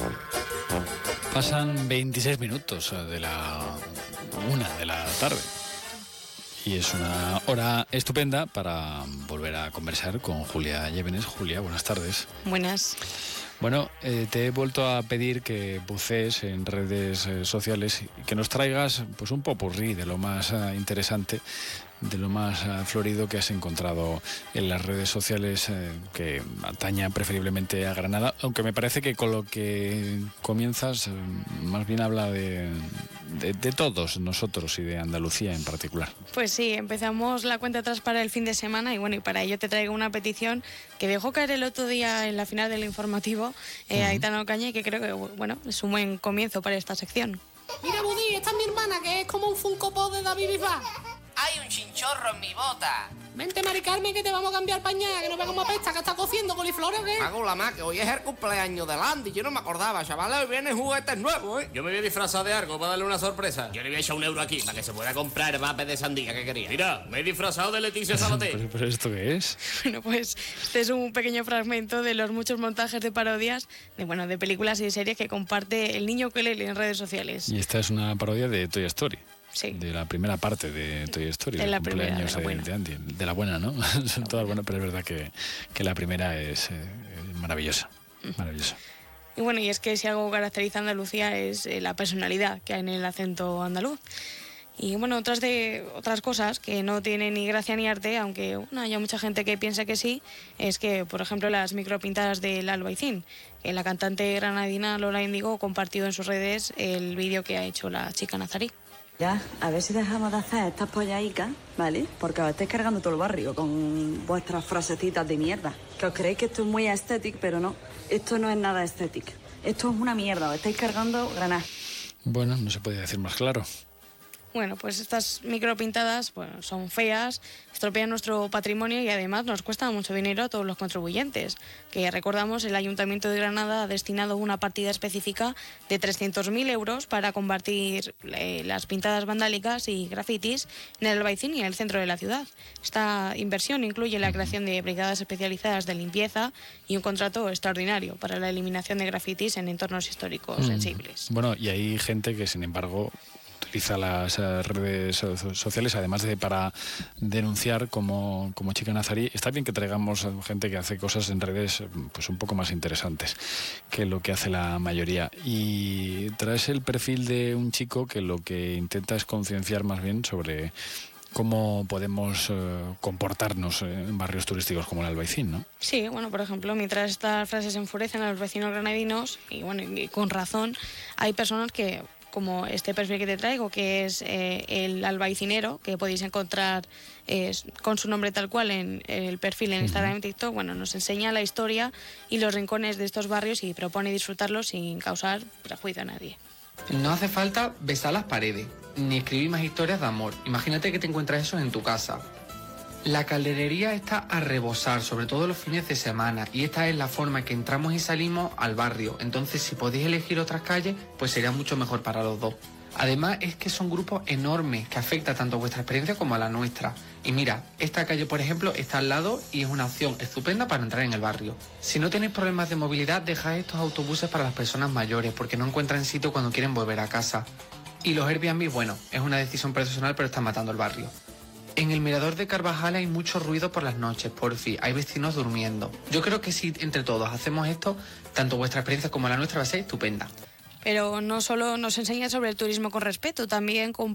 Pasan 26 minutos de la 1 de la tarde y es una hora estupenda para volver a conversar con Julia Llévenes. Julia, buenas tardes. Buenas. Bueno, te he vuelto a pedir que bucees en redes sociales y que nos traigas pues un popurrí de lo más interesante, de lo más florido que has encontrado en las redes sociales que ataña preferiblemente a Granada, aunque me parece que con lo que comienzas más bien habla de todos nosotros y de Andalucía en particular. Pues sí, empezamos la cuenta atrás para el fin de semana y bueno, y para ello te traigo una petición que dejó caer el otro día en la final del informativo Aitana Ocaña, y que creo que bueno, es un buen comienzo para esta sección. Mira, Budí, esta es mi hermana, que es como un Funko Pop de David Bisbal. ¡Hay un chinchorro en mi bota! Vente, Mari Carmen, que te vamos a cambiar pañal, que no veamos a pesta, que está cociendo coliflor, ¿o qué? Hago la más, que hoy es el cumpleaños de Landy, yo no me acordaba, chavales, hoy vienen juguetes nuevos, ¿eh? Yo me voy a disfrazar de algo para darle una sorpresa. Yo le voy a echar €1 aquí, para que se pueda comprar vapes de sandía que quería. Mira, me he disfrazado de Leticia Sabater. ¿Pero esto qué es? Bueno, pues este es un pequeño fragmento de los muchos montajes de parodias de películas y series que comparte el niño Ukelele en redes sociales. Y esta es una parodia de Toy Story. Sí. De la primera parte de Toy Story, de la primera, cumpleaños de la buena. de Andy. De la buena, ¿no? Son todas buenas, pero es verdad que la primera es maravillosa. Maravillosa. Y bueno, y es que si algo caracteriza a Andalucía es la personalidad que hay en el acento andaluz. Y bueno, otras cosas que no tienen ni gracia ni arte, aunque bueno, haya mucha gente que piensa que sí, es que, por ejemplo, las micropintadas del Albaicín, que la cantante granadina Lola Índigo compartió en sus redes el vídeo que ha hecho la chica nazarí. Ya, a ver si dejamos de hacer estas pollaicas, ¿vale? Porque os estáis cargando todo el barrio con vuestras frasecitas de mierda. Que os creéis que esto es muy estético, pero no. Esto no es nada estético. Esto es una mierda, os estáis cargando Granada. Bueno, no se podía decir más claro. Bueno, pues estas micropintadas son feas, estropean nuestro patrimonio y además nos cuestan mucho dinero a todos los contribuyentes. Que recordamos, el Ayuntamiento de Granada ha destinado una partida específica de 300.000 euros para combatir las pintadas vandálicas y grafitis en el Albaicín y en el centro de la ciudad. Esta inversión incluye la creación de brigadas especializadas de limpieza y un contrato extraordinario para la eliminación de grafitis en entornos históricos sensibles. Bueno, y hay gente que, sin embargo, utiliza las redes sociales, además de para denunciar como chica nazarí. Está bien que traigamos gente que hace cosas en redes pues un poco más interesantes que lo que hace la mayoría. Y traes el perfil de un chico que lo que intenta es concienciar más bien sobre cómo podemos comportarnos en barrios turísticos como el Albaicín, ¿no? Sí, bueno, por ejemplo, mientras estas frases enfurecen a los vecinos granadinos, y bueno, y con razón, hay personas que, como este perfil que te traigo, que es el albaicinero, que podéis encontrar con su nombre tal cual en el perfil en Instagram y TikTok, bueno, nos enseña la historia y los rincones de estos barrios y propone disfrutarlos sin causar prejuicio a nadie. No hace falta besar las paredes, ni escribir más historias de amor. Imagínate que te encuentras eso en tu casa. La calderería está a rebosar, sobre todo los fines de semana, y esta es la forma en que entramos y salimos al barrio. Entonces, si podéis elegir otras calles, pues sería mucho mejor para los dos. Además, es que son grupos enormes que afecta tanto a vuestra experiencia como a la nuestra. Y mira, esta calle, por ejemplo, está al lado y es una opción estupenda para entrar en el barrio. Si no tenéis problemas de movilidad, dejad estos autobuses para las personas mayores, porque no encuentran sitio cuando quieren volver a casa. Y los Airbnb, bueno, es una decisión personal, pero están matando el barrio. En el mirador de Carvajal hay mucho ruido por las noches, porfi, hay vecinos durmiendo. Yo creo que si entre todos hacemos esto, tanto vuestra experiencia como la nuestra va a ser estupenda. Pero no solo nos enseña sobre el turismo con respeto, también